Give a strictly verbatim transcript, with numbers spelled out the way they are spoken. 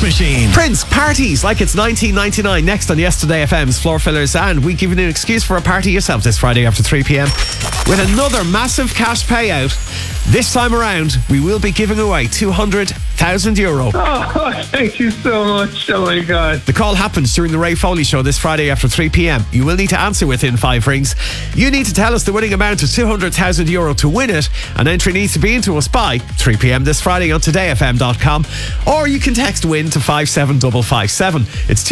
Machine. Prince, Parties Like It's nineteen ninety-nine, next on Yesterday F M's Floor Fillers, and we give you an excuse for a party yourself this Friday after three p.m. with another massive cash payout. This time around, we will be giving away two hundred thousand euro. Oh, thank you so much. Oh my God. The call happens during the Ray Foley Show this Friday after three p.m. You will need to answer within five rings. You need to tell us the winning amount of two hundred thousand euro to win it. An entry needs to be into us by three p.m. this Friday on today f m dot com, or you can text WIN to five seven five five seven. It's